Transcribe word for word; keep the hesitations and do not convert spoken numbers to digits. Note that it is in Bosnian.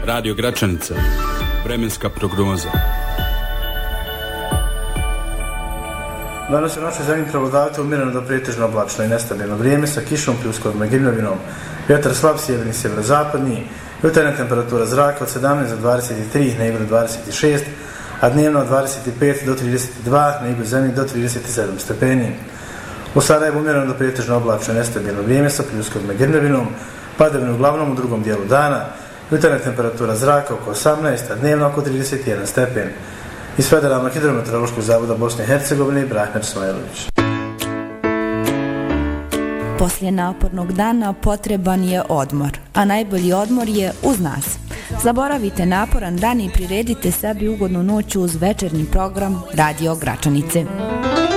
Radio Gračanica. Vremenska prognoza. Danas u našoj zemlji prevodavate umjereno do pretežno oblačno i nestabilno vrijeme sa kišom pljuskovima i grmljavinom. Vjetar slab sjeverni sjeverozapadni, jutarnja temperatura zraka od sedamnaest do dvadeset tri, na jugu dvadeset šest, a dnevno od dvadeset pet do trideset dva, na jugu zemlji do trideset sedam stepeni. U Sarajevu umjereno do pretežno oblačno i nestabilno vrijeme sa pljuskovima i grmljavinom, padavine uglavnom u drugom dijelu dana, jutarnja temperatura zraka oko osamnaest, a dnevno oko trideset jedan stepen. Iz Federalnog hidrometeorološkog zavoda Bosne i Hercegovine, Brahmir Smajlović. Poslije napornog dana potreban je odmor, a najbolji odmor je uz nas. Zaboravite naporan dan i priredite sebi ugodnu noć uz večernji program Radio Gračanice.